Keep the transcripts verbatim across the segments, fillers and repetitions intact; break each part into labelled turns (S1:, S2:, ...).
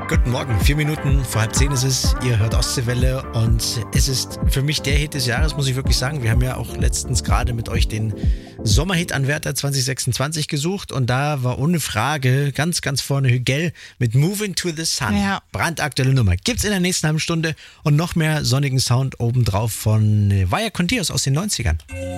S1: Guten Morgen, vier Minuten vor halb zehn ist es, ihr hört Ostseewelle und es ist für mich der Hit des Jahres, muss ich wirklich sagen. Wir haben ja auch letztens gerade mit euch den Sommerhit-Anwärter zwanzig sechsundzwanzig gesucht und da war ohne Frage ganz, ganz vorne Hügel mit Moving to the Sun.
S2: Ja.
S1: Brandaktuelle Nummer. Gibt's in der nächsten halben Stunde und noch mehr sonnigen Sound obendrauf von Vaya con Dios aus den neunzigern.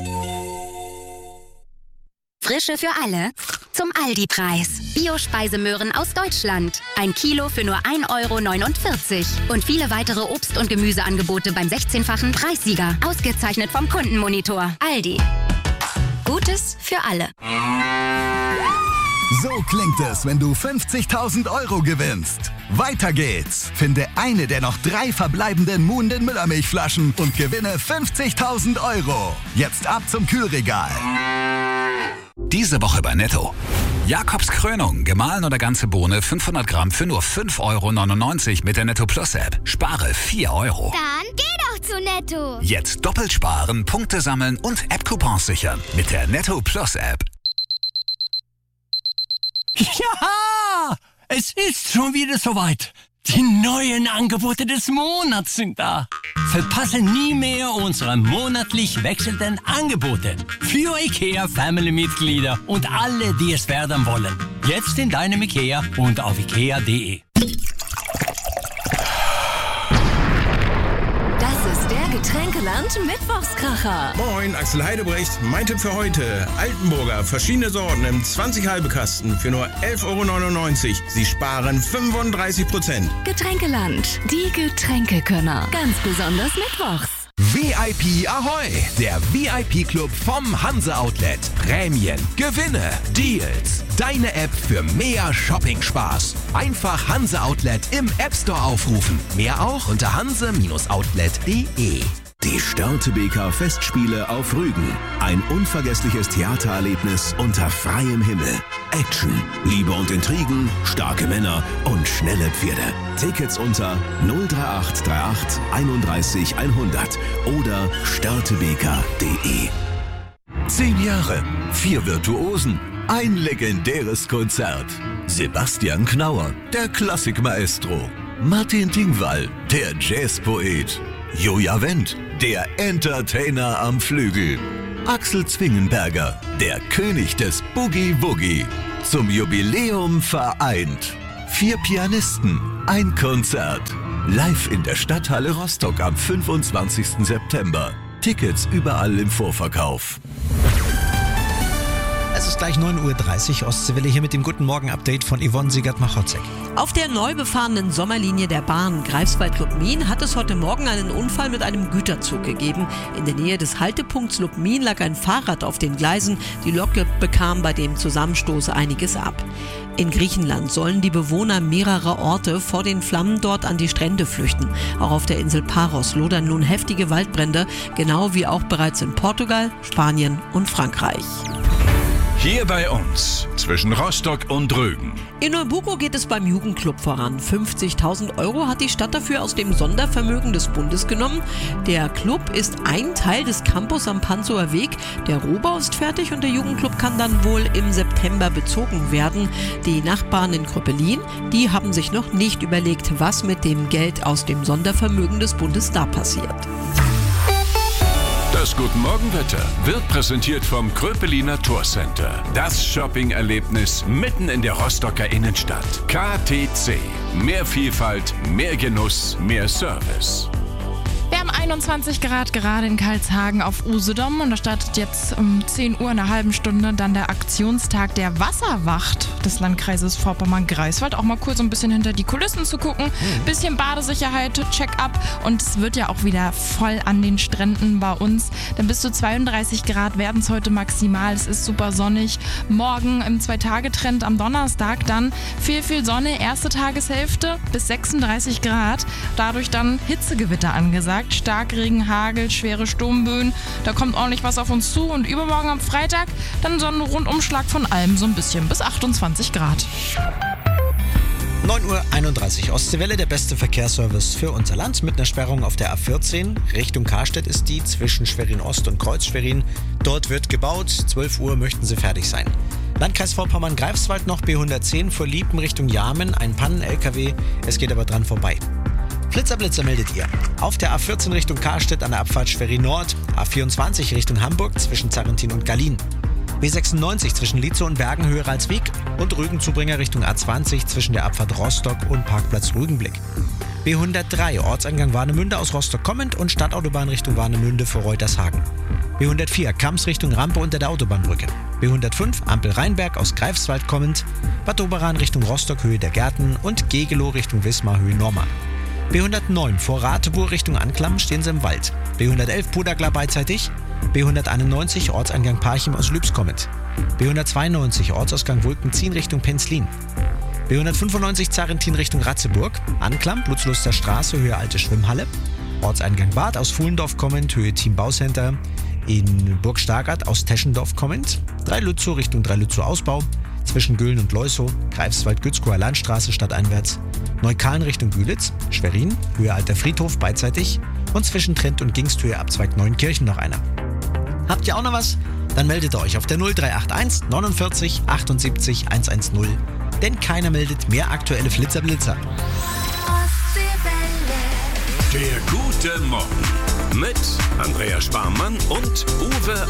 S3: Frische für alle zum Aldi-Preis. Bio-Speisemöhren aus Deutschland. Ein Kilo für nur ein Euro neunundvierzig. Und viele weitere Obst- und Gemüseangebote beim sechzehnfachen Preissieger. Ausgezeichnet vom Kundenmonitor. Aldi. Gutes für alle.
S4: So klingt es, wenn du fünfzigtausend Euro gewinnst. Weiter geht's. Finde eine der noch drei verbleibenden Muhnden Müllermilchflaschen und gewinne fünfzigtausend Euro. Jetzt ab zum Kühlregal.
S5: Diese Woche bei Netto. Jakobs Krönung, gemahlen oder ganze Bohne, fünfhundert Gramm für nur fünf Euro neunundneunzig mit der Netto Plus App. Spare vier Euro.
S6: Dann geh doch zu Netto.
S5: Jetzt doppelt sparen, Punkte sammeln und App-Coupons sichern mit der Netto Plus App.
S7: Ja, es ist schon wieder soweit. Die neuen Angebote des Monats sind da. Verpasse nie mehr unsere monatlich wechselnden Angebote für IKEA-Family-Mitglieder und alle, die es werden wollen. Jetzt in deinem IKEA und auf ikea punkt de.
S8: Das ist der Getränkeland Mittwochskracher.
S9: Moin, Axel Heidebrecht. Mein Tipp für heute. Altenburger, verschiedene Sorten im zwanzig halbe Kasten für nur elf Euro neunundneunzig. Sie sparen fünfunddreißig Prozent.
S8: Getränkeland, die Getränkekönner. Ganz besonders mittwochs.
S10: V I P Ahoi, der V I P-Club vom Hanse Outlet. Prämien, Gewinne, Deals. Deine App für mehr Shopping-Spaß. Einfach Hanse Outlet im App Store aufrufen. Mehr auch unter hanse Outlet punkt de.
S11: Die Störtebeker Festspiele auf Rügen. Ein unvergessliches Theatererlebnis unter freiem Himmel. Action, Liebe und Intrigen, starke Männer und schnelle Pferde. Tickets unter null drei acht drei acht einunddreißig hundert oder störtebeker punkt de.
S4: Zehn Jahre, vier Virtuosen, ein legendäres Konzert. Sebastian Knauer, der Klassikmaestro. Martin Dingwall, der Jazzpoet. Joja Wendt, der Entertainer am Flügel. Axel Zwingenberger, der König des Boogie-Woogie. Zum Jubiläum vereint. Vier Pianisten, ein Konzert. Live in der Stadthalle Rostock am fünfundzwanzigsten September. Tickets überall im Vorverkauf.
S1: Es ist gleich neun Uhr dreißig, Ostseewelle hier mit dem Guten Morgen-Update von Yvonne Siegert-Machotzek.
S12: Auf der neu befahrenen Sommerlinie der Bahn Greifswald-Lubmin hat es heute Morgen einen Unfall mit einem Güterzug gegeben. In der Nähe des Haltepunkts Lubmin lag ein Fahrrad auf den Gleisen. Die Lok bekam bei dem Zusammenstoß einiges ab. In Griechenland sollen die Bewohner mehrerer Orte vor den Flammen dort an die Strände flüchten. Auch auf der Insel Paros lodern nun heftige Waldbrände, genau wie auch bereits in Portugal, Spanien und Frankreich.
S13: Hier bei uns, zwischen Rostock und Rügen.
S12: In Neubuko geht es beim Jugendclub voran. fünfzigtausend Euro hat die Stadt dafür aus dem Sondervermögen des Bundes genommen. Der Club ist ein Teil des Campus am Panzower Weg. Der Rohbau ist fertig und der Jugendclub kann dann wohl im September bezogen werden. Die Nachbarn in Kröpelin, die haben sich noch nicht überlegt, was mit dem Geld aus dem Sondervermögen des Bundes da passiert.
S13: Das Guten Morgen Wetter wird präsentiert vom Kröpeliner Tourcenter. Das Shopping-Erlebnis mitten in der Rostocker Innenstadt. K T C. Mehr Vielfalt, mehr Genuss, mehr Service.
S2: Wir haben einundzwanzig Grad gerade in Karlshagen auf Usedom und da startet jetzt um zehn Uhr in einer halben Stunde dann der Aktionstag der Wasserwacht des Landkreises Vorpommern-Greifswald. Auch mal kurz ein bisschen hinter die Kulissen zu gucken, bisschen Badesicherheit, Check-up und es wird ja auch wieder voll an den Stränden bei uns. Denn bis zu zweiunddreißig Grad werden es heute maximal. Es ist super sonnig. Morgen im Zwei-Tage-Trend am Donnerstag dann viel, viel Sonne, erste Tageshälfte bis sechsunddreißig Grad. Dadurch dann Hitzegewitter angesagt. Starkregen, Hagel, schwere Sturmböen. Da kommt ordentlich was auf uns zu. Und übermorgen am Freitag dann so ein Rundumschlag von allem so ein bisschen bis achtundzwanzig Grad.
S1: neun Uhr einunddreißig, Ostseewelle, der beste Verkehrsservice für unser Land mit einer Sperrung auf der A vierzehn. Richtung Karstedt ist die, zwischen Schwerin Ost und Kreuz Schwerin. Dort wird gebaut. zwölf Uhr möchten sie fertig sein. Landkreis Vorpommern-Greifswald noch B hundertzehn vor Liepen Richtung Jarmen, ein Pannen-L K W, es geht aber dran vorbei. Flitzer-Blitzer meldet ihr. Auf der A vierzehn Richtung Karstedt an der Abfahrt Schwerin Nord, A vierundzwanzig Richtung Hamburg zwischen Zarrentin und Gallien. B sechsundneunzig zwischen Lietzow und Bergen Höhe Ralswiek und Rügenzubringer Richtung A zwanzig zwischen der Abfahrt Rostock und Parkplatz Rügenblick. B hundertdrei Ortseingang Warnemünde aus Rostock kommend und Stadtautobahn Richtung Warnemünde vor Reutershagen. B hundertvier Kamps Richtung Rampe unter der Autobahnbrücke. B hundertfünf Ampel Rheinberg aus Greifswald kommend, Bad Doberan Richtung Rostock Höhe der Gärten und Gegelow Richtung Wismar Höhe Norma. B hundertneun vor Rateburg Richtung Anklam stehen sie im Wald. B hundertelf Pudagla beidseitig. B hunderteinundneunzig Ortseingang Parchim aus Lübs kommend. B hundertzweiundneunzig Ortsausgang Wulkenzien Richtung Penzlin. B hundertfünfundneunzig Zarrentin Richtung Ratzeburg. Anklam Blutzluster Straße Höhe Alte Schwimmhalle. Ortseingang Bad aus Fuhlendorf kommend Höhe Team Baucenter. In Burg Stargard aus Teschendorf kommend. drei Lützow Richtung drei Lützow Ausbau. Zwischen Gülln und Leusow. Greifswald-Gützkower Landstraße stadteinwärts. Neukalen Richtung Bühlitz. Schwerin Höhe Alter Friedhof beidseitig. Und zwischen Trent und Gingsthöhe Abzweig Neunkirchen noch einer. Habt ihr auch noch was? Dann meldet euch auf der null drei acht eins neunundvierzig achtundsiebzig hundertzehn. Denn keiner meldet mehr aktuelle Flitzer-Blitzer.
S13: Der gute Morgen mit Andrea Sparmann und Uwe